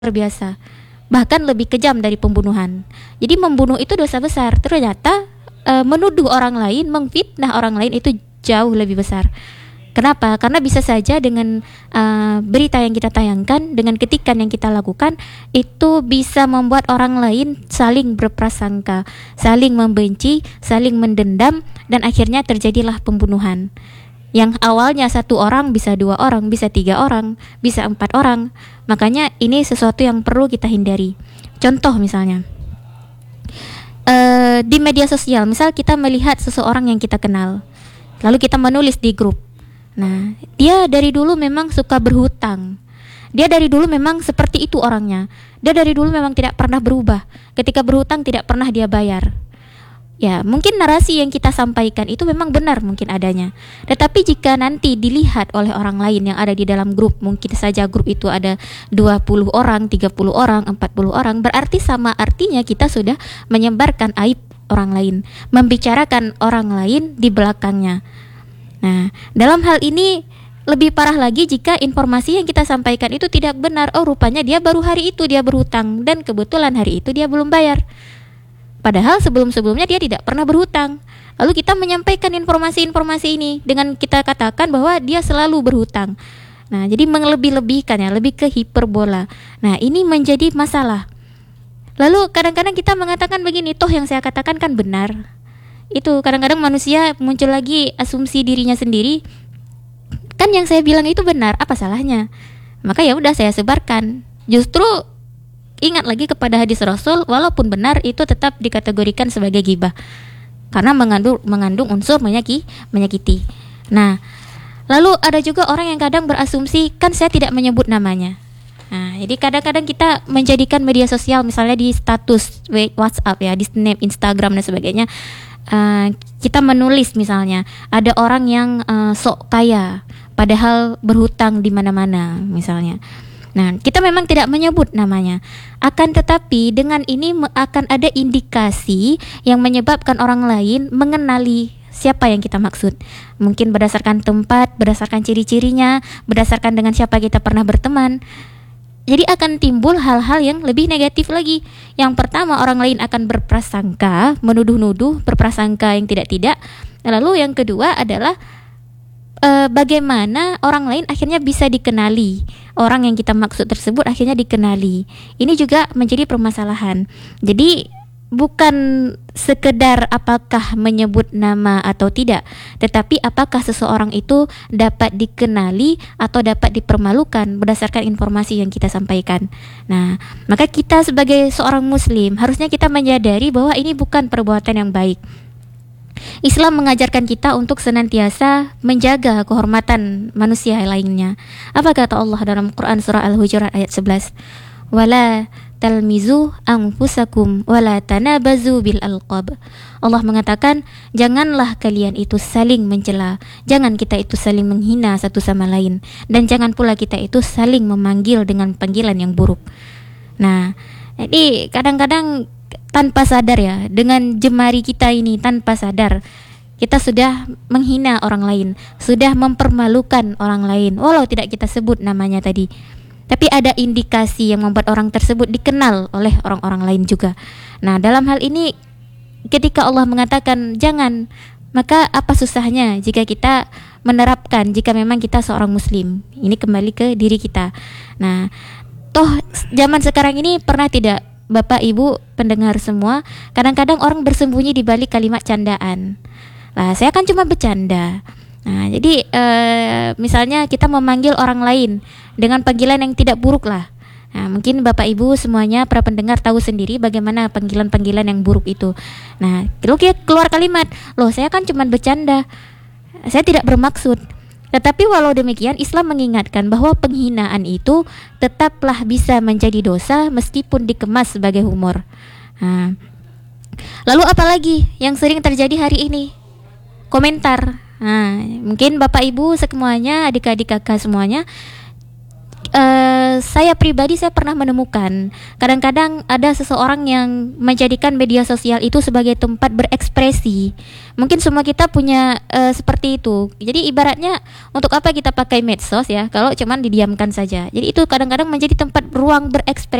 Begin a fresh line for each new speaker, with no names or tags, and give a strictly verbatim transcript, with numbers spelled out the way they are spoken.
biasa, bahkan lebih kejam dari pembunuhan. Jadi membunuh itu dosa besar. Ternyata e, menuduh orang lain, memfitnah orang lain itu jauh lebih besar. Kenapa? Karena bisa saja dengan uh, berita yang kita tayangkan, dengan ketikan yang kita lakukan, itu bisa membuat orang lain saling berprasangka, saling membenci, saling mendendam, dan akhirnya terjadilah pembunuhan. Yang awalnya satu orang bisa dua orang, bisa tiga orang, bisa empat orang. Makanya ini sesuatu yang perlu kita hindari. Contoh misalnya, uh, di media sosial, misal kita melihat seseorang yang kita kenal, lalu kita menulis di grup. Nah, dia dari dulu memang suka berhutang. Dia dari dulu memang seperti itu orangnya. Dia dari dulu memang tidak pernah berubah. Ketika berhutang tidak pernah dia bayar. Ya, mungkin narasi yang kita sampaikan itu memang benar mungkin adanya. Tetapi jika nanti dilihat oleh orang lain yang ada di dalam grup, mungkin saja grup itu ada dua puluh orang, tiga puluh orang, empat puluh orang, berarti sama artinya kita sudah menyebarkan aib orang lain, membicarakan orang lain di belakangnya. Nah, dalam hal ini lebih parah lagi jika informasi yang kita sampaikan itu tidak benar. Oh, rupanya dia baru hari itu dia berhutang dan kebetulan hari itu dia belum bayar. Padahal sebelum-sebelumnya dia tidak pernah berhutang. Lalu kita menyampaikan informasi-informasi ini dengan kita katakan bahwa dia selalu berhutang. Nah, jadi melebih-lebihkan ya, lebih ke hiperbola. Nah, ini menjadi masalah. Lalu kadang-kadang kita mengatakan begini, toh yang saya katakan kan benar. Itu kadang-kadang manusia muncul lagi asumsi dirinya sendiri. Kan yang saya bilang itu benar, apa salahnya? Maka ya udah saya sebarkan. Justru ingat lagi kepada hadis Rasul, walaupun benar itu tetap dikategorikan sebagai ghibah karena mengandung mengandung unsur menyaki, menyakiti. Nah, lalu ada juga orang yang kadang berasumsi kan saya tidak menyebut namanya. Nah, jadi kadang-kadang kita menjadikan media sosial misalnya di status WhatsApp ya, di Snap, Instagram dan sebagainya. Uh, kita menulis misalnya ada orang yang uh, sok kaya padahal berhutang di mana-mana misalnya. Nah, kita memang tidak menyebut namanya. Akan tetapi dengan ini akan ada indikasi yang menyebabkan orang lain mengenali siapa yang kita maksud. Mungkin berdasarkan tempat, berdasarkan ciri-cirinya, berdasarkan dengan siapa kita pernah berteman. Jadi akan timbul hal-hal yang lebih negatif lagi. Yang pertama, orang lain akan berprasangka, menuduh-nuduh, berprasangka yang tidak-tidak. Lalu yang kedua adalah e, bagaimana orang lain akhirnya bisa dikenali. Orang yang kita maksud tersebut akhirnya dikenali. Ini juga menjadi permasalahan. Jadi bukan sekedar apakah menyebut nama atau tidak, tetapi apakah seseorang itu dapat dikenali atau dapat dipermalukan berdasarkan informasi yang kita sampaikan. Nah, maka kita sebagai seorang muslim harusnya kita menyadari bahwa ini bukan perbuatan yang baik. Islam mengajarkan kita untuk senantiasa menjaga kehormatan manusia lainnya. Apa kata Allah dalam Quran surah Al-Hujurat ayat sebelas? Wala talmizu anfusakum wala tanabazu bil alqab. Allah mengatakan, janganlah kalian itu saling mencela, jangan kita itu saling menghina satu sama lain, dan jangan pula kita itu saling memanggil dengan panggilan yang buruk. Nah, jadi kadang-kadang tanpa sadar ya, dengan jemari kita ini tanpa sadar kita sudah menghina orang lain, sudah mempermalukan orang lain, walau tidak kita sebut namanya tadi. Tapi ada indikasi yang membuat orang tersebut dikenal oleh orang-orang lain juga. Nah, dalam hal ini ketika Allah mengatakan jangan, maka apa susahnya jika kita menerapkan jika memang kita seorang muslim. Ini kembali ke diri kita. Nah, toh zaman sekarang ini pernah tidak Bapak Ibu pendengar semua, kadang-kadang orang bersembunyi di balik kalimat candaan. Lah, saya kan cuma bercanda. Nah, jadi uh, misalnya kita memanggil orang lain dengan panggilan yang tidak buruk lah. Nah, mungkin Bapak Ibu semuanya para pendengar tahu sendiri bagaimana panggilan-panggilan yang buruk itu. Nah, lalu keluar kalimat, loh saya kan cuma bercanda, saya tidak bermaksud. Tetapi walau demikian Islam mengingatkan bahwa penghinaan itu tetaplah bisa menjadi dosa meskipun dikemas sebagai humor. Nah, lalu apalagi yang sering terjadi hari ini? Komentar. Nah, mungkin Bapak Ibu semuanya, adik-adik kakak semuanya, uh, saya pribadi saya pernah menemukan kadang-kadang ada seseorang yang menjadikan media sosial itu sebagai tempat berekspresi. Mungkin semua kita punya uh, seperti itu. Jadi ibaratnya untuk apa kita pakai medsos ya kalau cuman didiamkan saja. Jadi itu kadang-kadang menjadi tempat ruang berekspresi